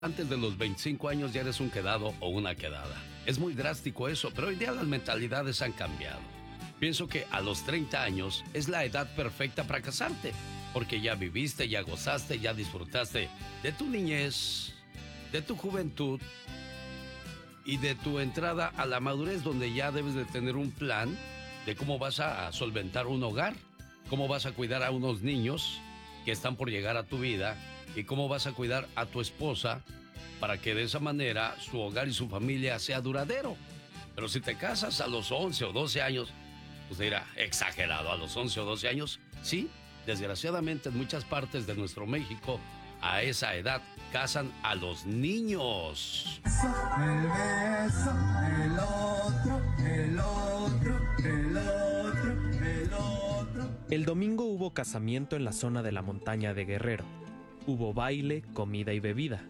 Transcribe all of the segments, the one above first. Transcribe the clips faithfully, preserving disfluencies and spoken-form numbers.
Antes de los veinticinco años ya eres un quedado o una quedada. Es muy drástico eso, pero hoy día las mentalidades han cambiado. Pienso que a los treinta años es la edad perfecta para casarte, porque ya viviste, ya gozaste, ya disfrutaste de tu niñez, de tu juventud y de tu entrada a la madurez, donde ya debes de tener un plan de cómo vas a solventar un hogar, cómo vas a cuidar a unos niños que están por llegar a tu vida y cómo vas a cuidar a tu esposa para que de esa manera su hogar y su familia sea duradero. Pero si te casas a los once o doce años, pues dirá, exagerado, a los once o doce años, sí, desgraciadamente en muchas partes de nuestro México, a esa edad casan a los niños. El beso, el otro, el otro, el otro, el otro. El domingo hubo casamiento en la zona de la montaña de Guerrero. Hubo baile, comida y bebida.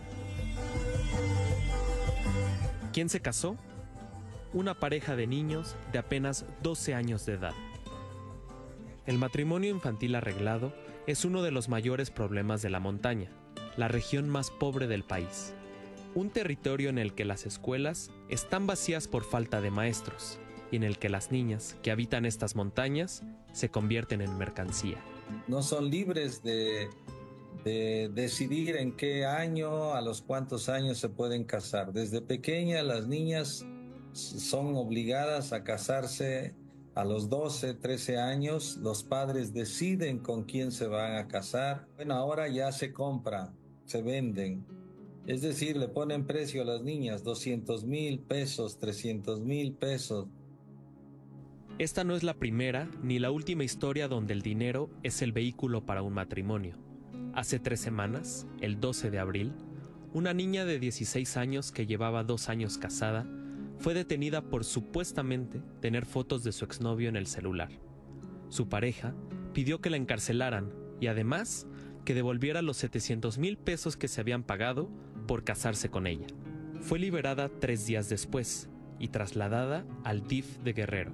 ¿Quién se casó? Una pareja de niños de apenas doce años de edad. El matrimonio infantil arreglado es uno de los mayores problemas de la montaña, la región más pobre del país. Un territorio en el que las escuelas están vacías por falta de maestros y en el que las niñas que habitan estas montañas se convierten en mercancía. No son libres de, de decidir en qué año, a los cuántos años se pueden casar. Desde pequeñas las niñas son obligadas a casarse a los doce, trece años. Los padres deciden con quién se van a casar. Bueno, ahora ya se compra, se venden. Es decir, le ponen precio a las niñas, doscientos mil pesos, trescientos mil pesos. Esta no es la primera ni la última historia donde el dinero es el vehículo para un matrimonio. Hace tres semanas, el doce de abril, una niña de dieciséis años que llevaba dos años casada fue detenida por supuestamente tener fotos de su exnovio en el celular. Su pareja pidió que la encarcelaran y además que devolviera los setecientos mil pesos que se habían pagado por casarse con ella. Fue liberada tres días después y trasladada al D I F de Guerrero.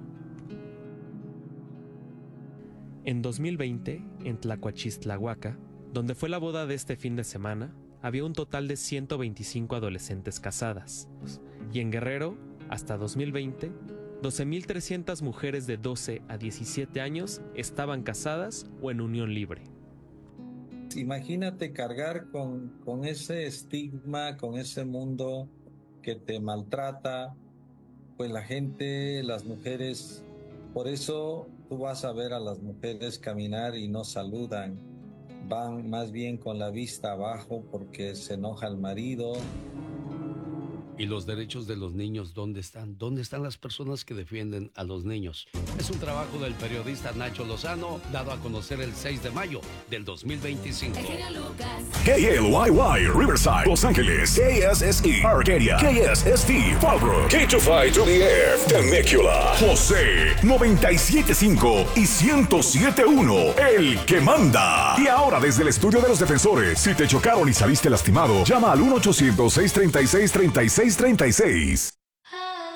En dos mil veinte, en Tlacuachistlahuaca, donde fue la boda de este fin de semana, había un total de ciento veinticinco adolescentes casadas. Y en Guerrero, hasta dos mil veinte, doce mil trescientas mujeres de doce a diecisiete años estaban casadas o en unión libre. Imagínate cargar con, con ese estigma, con ese mundo que te maltrata, pues la gente, las mujeres, por eso tú vas a ver a las mujeres caminar y no saludan, van más bien con la vista abajo porque se enoja el marido. ¿Y los derechos de los niños dónde están? ¿Dónde están las personas que defienden a los niños? Es un trabajo del periodista Nacho Lozano, dado a conocer el seis de mayo del dos mil veinticinco. K L Y Y, Riverside, Los Ángeles. K S S E, Arcadia. K S S T, Fallbrook. K dos cinco to the F, Temecula. José, noventa y siete punto cinco y ciento siete punto uno, el que manda. Y ahora desde el estudio de los defensores, si te chocaron y saliste lastimado, llama al uno ochocientos, seiscientos treinta y seis, treinta y seis treinta y seis.